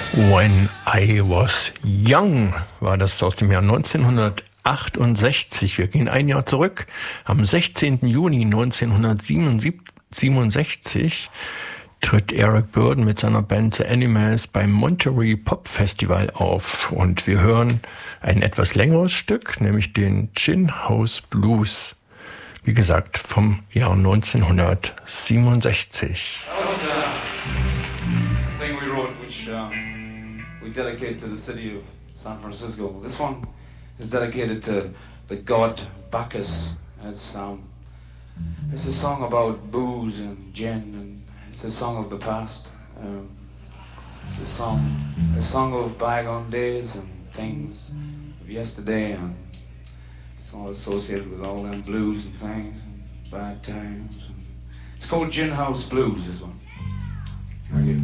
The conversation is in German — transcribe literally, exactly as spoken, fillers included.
When I Was Young war das aus dem Jahr neunzehnhundertachtundsechzig. Wir gehen ein Jahr zurück. Am sechzehnten Juni neunzehnhundertsiebenundsiebenzig tritt Eric Burdon mit seiner Band The Animals beim Monterey Pop Festival auf. Und wir hören ein etwas längeres Stück, nämlich den Gin House Blues. Wie gesagt, vom Jahr neunzehnhundertsiebenundsechzig. We dedicate to the city of San Francisco. This one is dedicated to the god Bacchus. It's um, it's a song about booze and gin, and it's a song of the past. Um, it's a song, a song of bygone days and things of yesterday, and it's all associated with all them blues and things and bad times. It's called Gin House Blues. This one.